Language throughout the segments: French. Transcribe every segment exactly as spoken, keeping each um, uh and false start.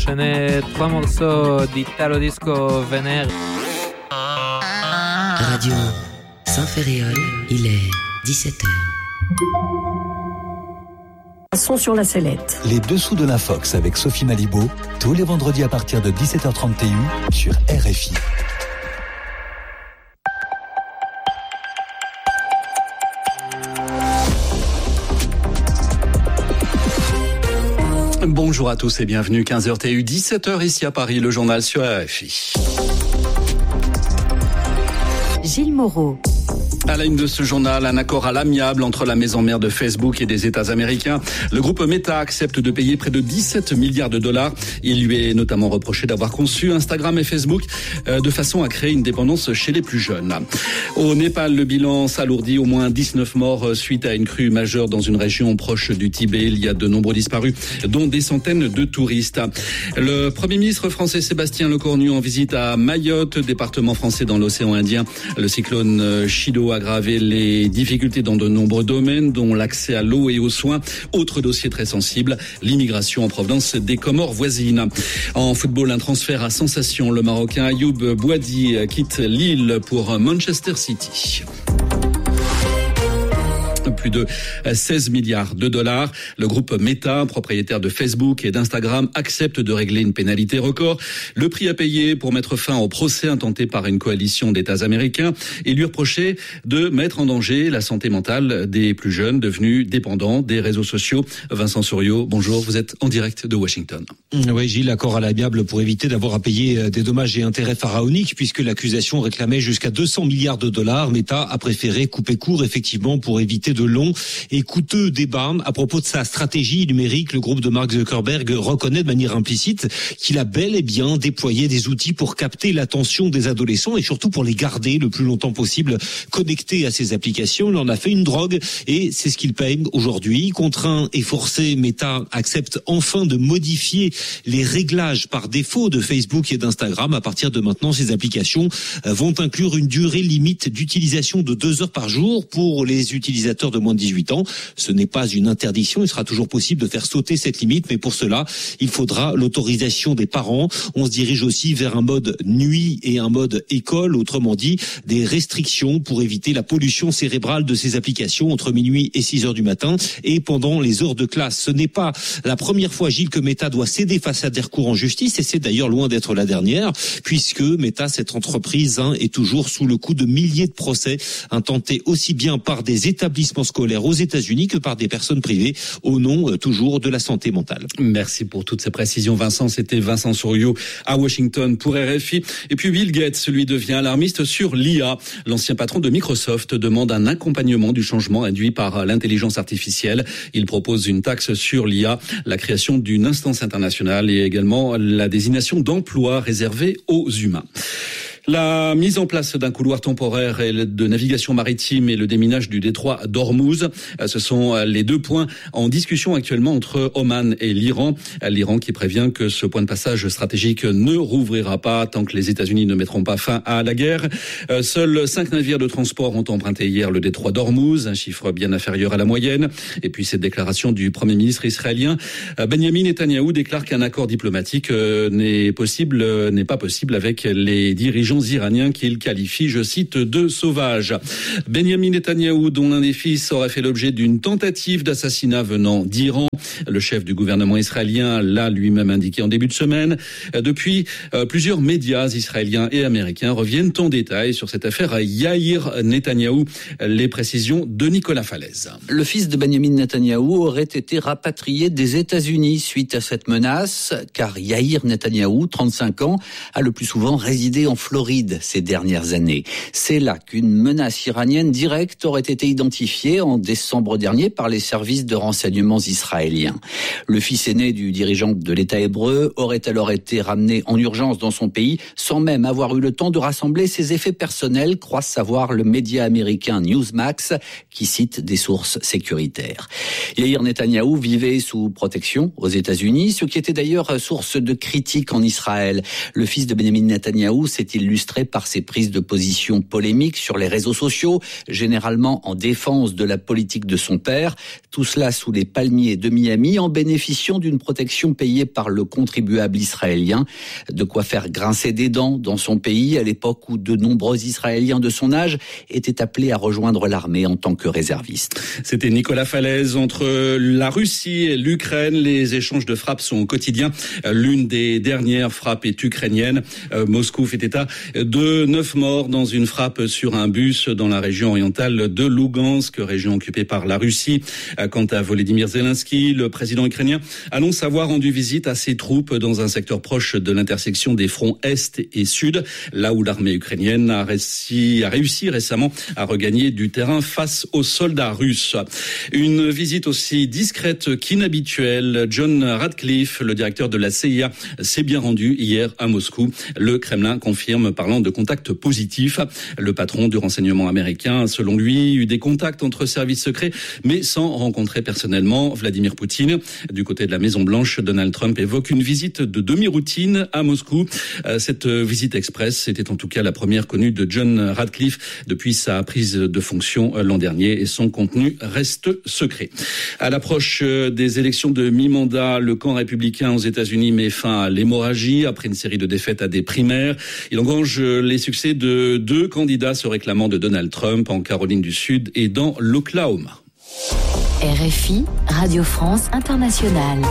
J'enchaînais trois morceaux d'Italo Disco Vénère. Radio Saint-Ferréol, il est dix-sept heures. Sont sur la sellette. Les dessous de la Fox avec Sophie Malibaud, tous les vendredis à partir de dix-sept heures trente sur R F I. Bonjour à tous et bienvenue, quinze heures T U, dix-sept heures ici à Paris, le journal sur R F I. Gilles Moreau. À la une de ce journal, un accord à l'amiable entre la maison mère de Facebook et des États américains. Le groupe Meta accepte de payer près de dix-sept milliards de dollars. Il lui est notamment reproché d'avoir conçu Instagram et Facebook de façon à créer une dépendance chez les plus jeunes. Au Népal, le bilan s'alourdit. Au moins dix-neuf morts suite à une crue majeure dans une région proche du Tibet. Il y a de nombreux disparus, dont des centaines de touristes. Le Premier ministre français Sébastien Lecornu en visite à Mayotte, département français dans l'océan Indien. Le cyclone Chido a aggravé les difficultés dans de nombreux domaines, dont l'accès à l'eau et aux soins. Autre dossier très sensible, l'immigration en provenance des Comores voisines. En football, un transfert à sensation. Le Marocain Ayoub Bouadi quitte Lille pour Manchester City. Plus de seize milliards de dollars. Le groupe Meta, propriétaire de Facebook et d'Instagram, accepte de régler une pénalité record. Le prix à payer pour mettre fin au procès intenté par une coalition d'États américains et lui reprocher de mettre en danger la santé mentale des plus jeunes devenus dépendants des réseaux sociaux. Vincent Souriau, bonjour, vous êtes en direct de Washington. Oui, Gilles, accord à l'amiable pour éviter d'avoir à payer des dommages et intérêts pharaoniques puisque l'accusation réclamait jusqu'à deux cents milliards de dollars. Meta a préféré couper court effectivement pour éviter de long et coûteux débats à propos de sa stratégie numérique. Le groupe de Mark Zuckerberg reconnaît de manière implicite qu'il a bel et bien déployé des outils pour capter l'attention des adolescents et surtout pour les garder le plus longtemps possible connectés à ses applications. Il en a fait une drogue et c'est ce qu'il paye aujourd'hui. Contraint et forcé, Meta accepte enfin de modifier les réglages par défaut de Facebook et d'Instagram. À partir de maintenant, ces applications vont inclure une durée limite d'utilisation de deux heures par jour pour les utilisateurs de moins de dix-huit ans. Ce n'est pas une interdiction, il sera toujours possible de faire sauter cette limite, mais pour cela, il faudra l'autorisation des parents. On se dirige aussi vers un mode nuit et un mode école, autrement dit, des restrictions pour éviter la pollution cérébrale de ces applications entre minuit et six heures du matin et pendant les heures de classe. Ce n'est pas la première fois, Gilles, que Meta doit céder face à des recours en justice, et c'est d'ailleurs loin d'être la dernière, puisque Meta, cette entreprise, hein, est toujours sous le coup de milliers de procès intentés aussi bien par des établissements scolaires aux États-Unis que par des personnes privées au nom euh, toujours de la santé mentale. Merci pour toutes ces précisions, Vincent. C'était Vincent Souriau à Washington pour R F I. Et puis Bill Gates, lui, devient alarmiste sur l'I A. L'ancien patron de Microsoft demande un accompagnement du changement induit par l'intelligence artificielle. Il propose une taxe sur l'I A, la création d'une instance internationale et également la désignation d'emplois réservés aux humains. La mise en place d'un couloir temporaire de navigation maritime et le déminage du détroit d'Ormuz, ce sont les deux points en discussion actuellement entre Oman et l'Iran. L'Iran qui prévient que ce point de passage stratégique ne rouvrira pas tant que les États-Unis ne mettront pas fin à la guerre. Seuls cinq navires de transport ont emprunté hier le détroit d'Ormuz, un chiffre bien inférieur à la moyenne. Et puis cette déclaration du Premier ministre israélien Benjamin Netanyahou déclare qu'un accord diplomatique n'est possible, n'est pas possible avec les dirigeants iraniens qu'il qualifie, je cite, de sauvages. Benjamin Netanyahou, dont l'un des fils aurait fait l'objet d'une tentative d'assassinat venant d'Iran. Le chef du gouvernement israélien l'a lui-même indiqué en début de semaine. Depuis, euh, plusieurs médias israéliens et américains reviennent en détail sur cette affaire à Yair Netanyahou. Les précisions de Nicolas Falaise. Le fils de Benjamin Netanyahou aurait été rapatrié des États-Unis suite à cette menace, car Yair Netanyahou, trente-cinq ans, a le plus souvent résidé en Floride ces dernières années. C'est là qu'une menace iranienne directe aurait été identifiée en décembre dernier par les services de renseignements israéliens. Le fils aîné du dirigeant de l'État hébreu aurait alors été ramené en urgence dans son pays sans même avoir eu le temps de rassembler ses effets personnels, croit savoir le média américain Newsmax qui cite des sources sécuritaires. Yair Netanyahou vivait sous protection aux États-Unis, ce qui était d'ailleurs source de critiques en Israël. Le fils de Benjamin Netanyahou s'est-il illustré par ses prises de position polémiques sur les réseaux sociaux, généralement en défense de la politique de son père. Tout cela sous les palmiers de Miami, en bénéficiant d'une protection payée par le contribuable israélien. De quoi faire grincer des dents dans son pays, à l'époque où de nombreux Israéliens de son âge étaient appelés à rejoindre l'armée en tant que réservistes. C'était Nicolas Falaise. Entre la Russie et l'Ukraine, les échanges de frappes sont quotidiens. L'une des dernières frappes est ukrainienne. Moscou fait état de neuf morts dans une frappe sur un bus dans la région orientale de Lougansk, région occupée par la Russie. Quant à Volodymyr Zelensky, le président ukrainien annonce avoir rendu visite à ses troupes dans un secteur proche de l'intersection des fronts Est et Sud, là où l'armée ukrainienne a réussi, a réussi récemment à regagner du terrain face aux soldats russes. Une visite aussi discrète qu'inhabituelle. John Ratcliffe, le directeur de la C I A, s'est bien rendu hier à Moscou. Le Kremlin confirme, parlant de contacts positifs. Le patron du renseignement américain, selon lui, eut des contacts entre services secrets, mais sans rencontrer personnellement Vladimir Poutine. Du côté de la Maison-Blanche, Donald Trump évoque une visite de demi-routine à Moscou. Cette visite express était en tout cas la première connue de John Ratcliffe depuis sa prise de fonction l'an dernier, et son contenu reste secret. À l'approche des élections de mi-mandat, le camp républicain aux États-Unis met fin à l'hémorragie après une série de défaites à des primaires. Il engrange les succès de deux candidats se réclamant de Donald Trump en Caroline du Sud et dans l'Oklahoma. R F I, Radio France Internationale.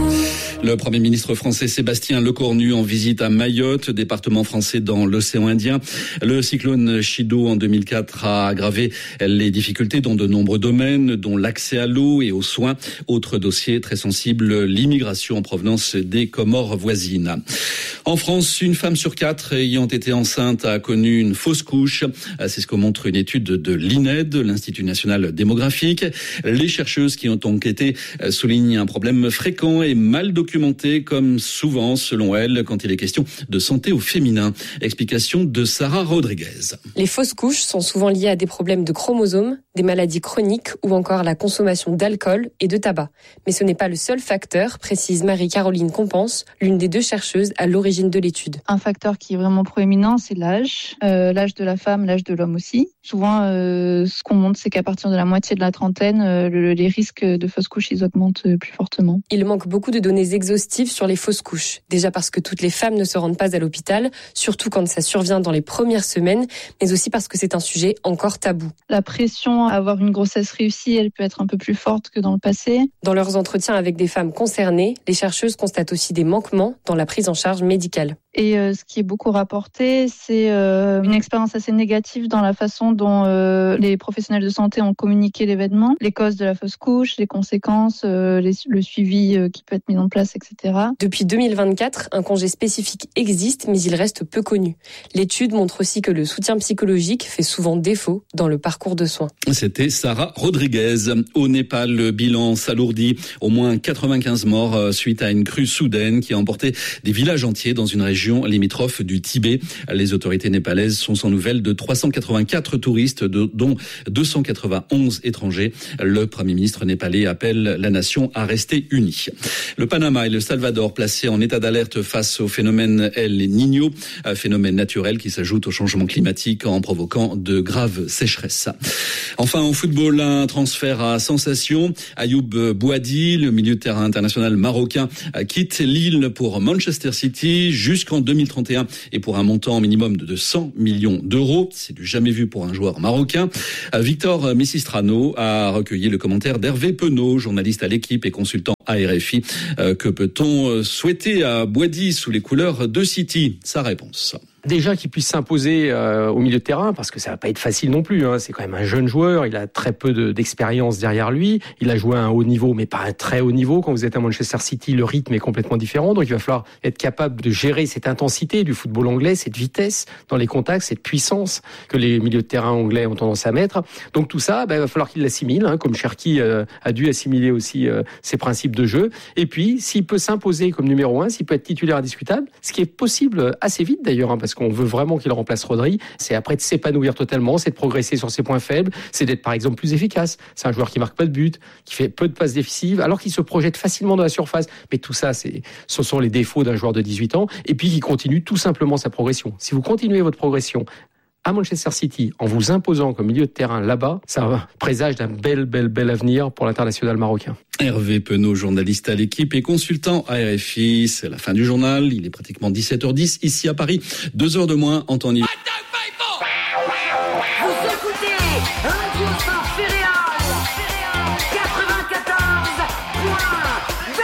Le Premier ministre français Sébastien Lecornu en visite à Mayotte, département français dans l'océan Indien. Le cyclone Chido en deux mille quatre a aggravé les difficultés dans de nombreux domaines, dont l'accès à l'eau et aux soins. Autre dossier très sensible, l'immigration en provenance des Comores voisines. En France, une femme sur quatre ayant été enceinte a connu une fausse couche. C'est ce que montre une étude de l'I N E D, l'Institut national démographique. Les chercheuses qui ont enquêté soulignent un problème fréquent et mal documenté, comme souvent, selon elle, quand il est question de santé au féminin. Explication de Sarah Rodriguez. Les fausses couches sont souvent liées à des problèmes de chromosomes, des maladies chroniques ou encore la consommation d'alcool et de tabac. Mais ce n'est pas le seul facteur, précise Marie-Caroline Compense, l'une des deux chercheuses à l'origine de l'étude. Un facteur qui est vraiment proéminent, c'est l'âge. Euh, l'âge de la femme, l'âge de l'homme aussi. Souvent, euh, ce qu'on montre, c'est qu'à partir de la moitié de la trentaine, euh, le, les risques de fausses couches, ils augmentent plus fortement. Il manque beaucoup de données exhaustive sur les fausses couches. Déjà parce que toutes les femmes ne se rendent pas à l'hôpital, surtout quand ça survient dans les premières semaines, mais aussi parce que c'est un sujet encore tabou. La pression à avoir une grossesse réussie, elle peut être un peu plus forte que dans le passé. Dans leurs entretiens avec des femmes concernées, les chercheuses constatent aussi des manquements dans la prise en charge médicale. Et euh, ce qui est beaucoup rapporté, c'est euh, une expérience assez négative dans la façon dont euh, les professionnels de santé ont communiqué l'événement, les causes de la fausse couche, les conséquences, euh, les, le suivi euh, qui peut être mis en place, et cetera. Depuis deux mille vingt-quatre, un congé spécifique existe, mais il reste peu connu. L'étude montre aussi que le soutien psychologique fait souvent défaut dans le parcours de soins. C'était Sarah Rodriguez. Au Népal, le bilan s'alourdit. Au moins quatre-vingt-quinze morts suite à une crue soudaine qui a emporté des villages entiers dans une région limitrophe du Tibet. Les autorités népalaises sont sans nouvelles de trois cent quatre-vingt-quatre touristes, dont deux cent quatre-vingt-onze étrangers. Le Premier ministre népalais appelle la nation à rester unie. Le Panama et le Salvador placés en état d'alerte face au phénomène El Niño, un phénomène naturel qui s'ajoute au changement climatique en provoquant de graves sécheresses. Enfin, en football, un transfert à sensation. Ayoub Bouadi, le milieu de terrain international marocain, quitte Lille pour Manchester City jusqu'en deux mille trente et un et pour un montant minimum de cent millions d'euros. C'est du jamais vu pour un joueur marocain. Victor Messistrano a recueilli le commentaire d'Hervé Penaud, journaliste à l'Équipe et consultant à R F I. Que peut-on souhaiter à Bouadi sous les couleurs de City? Sa réponse. Déjà qu'il puisse s'imposer euh, au milieu de terrain, parce que ça va pas être facile non plus, hein. C'est quand même un jeune joueur, il a très peu de, d'expérience derrière lui, il a joué à un haut niveau, mais pas un très haut niveau. Quand vous êtes à Manchester City, le rythme est complètement différent, donc il va falloir être capable de gérer cette intensité du football anglais, cette vitesse dans les contacts, cette puissance que les milieux de terrain anglais ont tendance à mettre. Donc tout ça, ben, il va falloir qu'il l'assimile, hein, comme Cherki euh, a dû assimiler aussi euh, ses principes de jeu. Et puis, s'il peut s'imposer comme numéro un, s'il peut être titulaire indiscutable, ce qui est possible assez vite d'ailleurs, hein, parce parce qu'on veut vraiment qu'il remplace Rodri, c'est après de s'épanouir totalement, c'est de progresser sur ses points faibles, c'est d'être par exemple plus efficace. C'est un joueur qui marque pas de but, qui fait peu de passes décisives, alors qu'il se projette facilement dans la surface. Mais tout ça, c'est, ce sont les défauts d'un joueur de dix-huit ans, et puis qui continue tout simplement sa progression. Si vous continuez votre progression à Manchester City, en vous imposant comme milieu de terrain là-bas, ça présage d'un bel, bel, bel avenir pour l'international marocain. Hervé Penaud, journaliste à l'équipe et consultant à R F I. C'est la fin du journal. Il est pratiquement dix-sept heures dix ici à Paris. Deux heures de moins en temps hiver. Vous écoutez Radio Saint-Féréal quatre-vingt-quatorze point deux.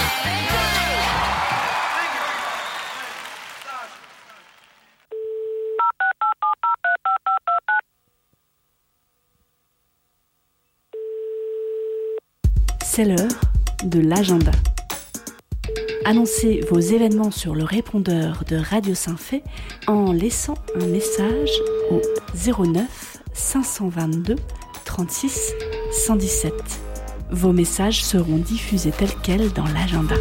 C'est l'heure de l'agenda. Annoncez vos événements sur le répondeur de Radio Saint-Fé en laissant un message au zéro neuf cinq cent vingt-deux trente-six cent dix-sept. Vos messages seront diffusés tels quels dans l'agenda.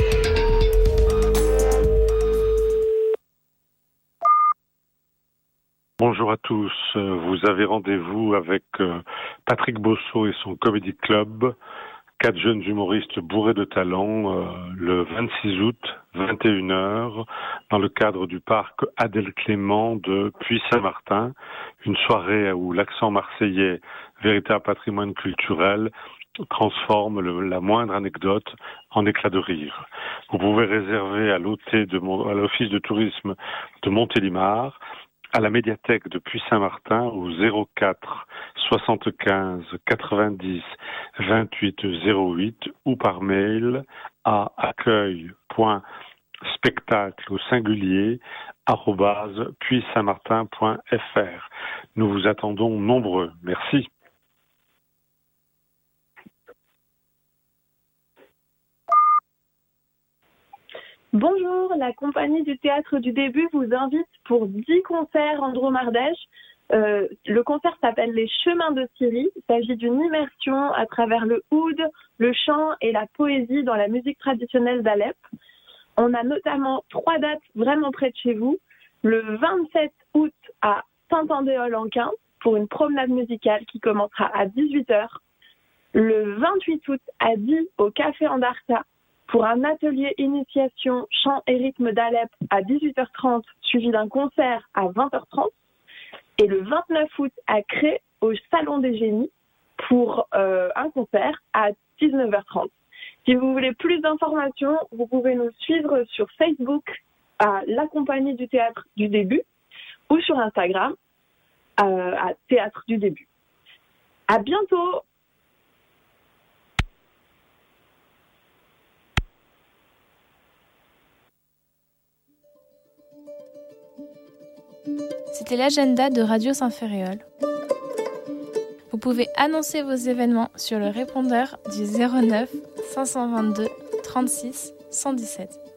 Bonjour à tous. Vous avez rendez-vous avec Patrick Bosso et son Comedy Club. Quatre jeunes humoristes bourrés de talent, euh, le vingt-six août, vingt et une heures, dans le cadre du parc Adèle Clément de Puy-Saint-Martin. Une soirée où l'accent marseillais, véritable patrimoine culturel, transforme le, la moindre anecdote en éclat de rire. Vous pouvez réserver à l'O T de à l'Office de tourisme de Montélimar, à la médiathèque de Puy-Saint-Martin au zéro quatre soixante-quinze quatre-vingt-dix vingt-huit zéro huit ou par mail à accueil.spectacle au singulier arobase puy saint martin point f r. Nous vous attendons nombreux. Merci. Bonjour, la compagnie du Théâtre du Début vous invite pour dix concerts en Drôme-Ardèche. Euh, le concert s'appelle Les Chemins de Syrie. Il s'agit d'une immersion à travers le oud, le chant et la poésie dans la musique traditionnelle d'Alep. On a notamment trois dates vraiment près de chez vous. Le vingt-sept août à Saint-Andéol-en-Quinte pour une promenade musicale qui commencera à dix-huit heures. Le vingt-huit août à Die au Café Andarta pour un atelier initiation chant et rythme d'Alep à dix-huit heures trente, suivi d'un concert à vingt heures trente. Et le vingt-neuf août à Cré, au Salon des Génies, pour euh, un concert à dix-neuf heures trente. Si vous voulez plus d'informations, vous pouvez nous suivre sur Facebook à La Compagnie du Théâtre du Début ou sur Instagram euh, à Théâtre du Début. À bientôt! C'était l'agenda de Radio Saint-Féréol. Vous pouvez annoncer vos événements sur le répondeur du zéro neuf cinq cent vingt-deux trente-six cent dix-sept.